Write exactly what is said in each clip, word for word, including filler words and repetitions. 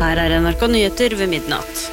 Her er N R K Nyheter ved midnatt.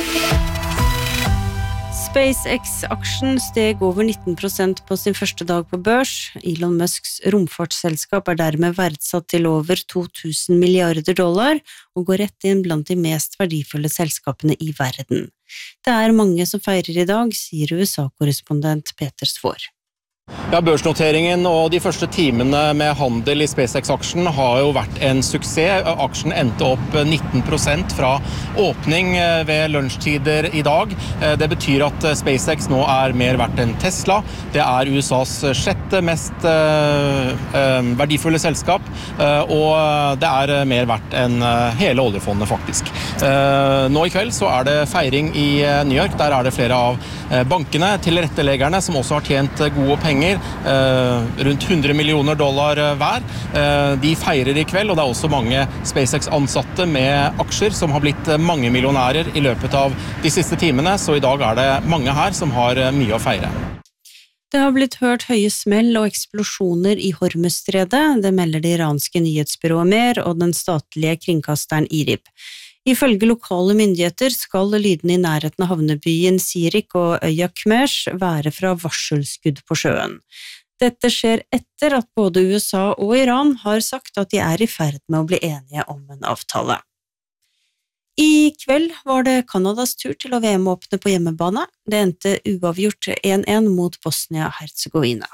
SpaceX-aksjen steg over nitten prosent på sin første dag på børs. Elon Musks romfartsselskap er dermed verdsatt til over to tusen milliarder dollar og går rett inn blant de mest verdifulle selskapene i verden. Det er mange som feirer i dag, sier U S A-korrespondent Peter Svaar. Ja, børsnoteringen og de første timene med handel i SpaceX-aksjen har jo vært en suksess. Aksjen endte opp nitten prosent fra åpning ved lunsjtider i dag. Det betyr at SpaceX nå er mer verdt enn Tesla. Det er U S A's sjette mest verdifulle selskap, og det er mer verdt enn hele oljefondet faktisk. Nå i kveld så er det feiring i New York. Der er det flere av bankene, tilretteleggerne, som også har tjent gode penger. Rundt hundre millioner dollar hver. De feirer i kveld, og det er også mange SpaceX-ansatte med aksjer som har blitt mange millionærer i løpet av de siste timene, så i dag er det mange her som har mye å feire. Det har blitt hørt høye smell og eksplosjoner i Hormuzstredet, det melder det iranske nyhetsbyrået Mer og den statlige kringkasteren IRIB. Ifølge lokale myndigheter skal lydene i nærheten av havnebyen Sirik og øya Kmesh være fra varselskudd på sjøen. Dette skjer etter at både U S A og Iran har sagt at de er i ferd med å bli enige om en avtale. I kveld var det Kanadas tur til å V M-åpne på hjemmebane. Det endte uavgjort én én mot Bosnia-Herzegovina.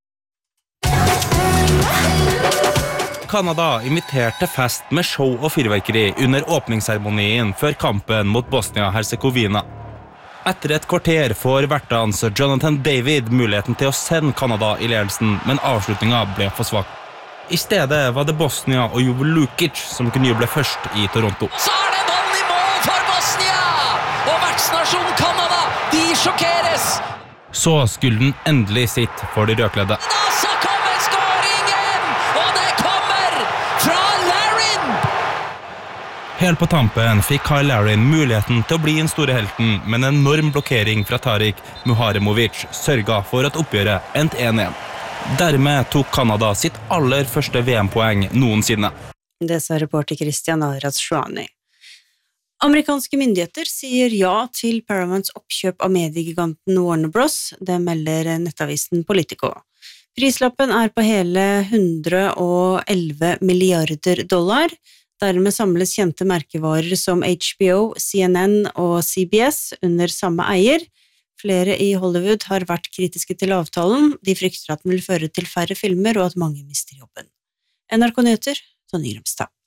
Kanada inviterte fest med show og fyrverkeri under åpningsseremonien før kampen mot Bosnia-Herzegovina. Etter et kvarter får vertans Jonathan David muligheten til å sende Kanada i ledelsen, men avslutningen ble for svak. I stedet var det Bosnia og Jovo Lukic som kunne juble først i Toronto. Så er det ballen i mål for Bosnia! Og vertsnasjonen Kanada, de sjokkeres! Så skulle den endelig sitt for de rødkledde. Helt på tampen fikk Kyle Larin muligheten til å bli den store helten, men en enorm blokkering fra Tarik Muharemovic sørget for at oppgjøret endte én én. Dermed tok Kanada sitt aller første V M-poeng noensinne. Det sa reporter Christian Aras-Shwani. Amerikanske myndigheter sier ja til Paramounts oppkjøp av mediegiganten Warner Bros. Det melder nettavisen Politico. Prislappen er på hele hundre og elleve milliarder dollar. Dermed samles kjente merkevarer som H B O, C N N og C B S under samme eier. Flere i Hollywood har vært kritiske til avtalen. De frykter at den vil føre til færre filmer og at mange mister jobben. N R K Nyheter, Tonje Grimstad.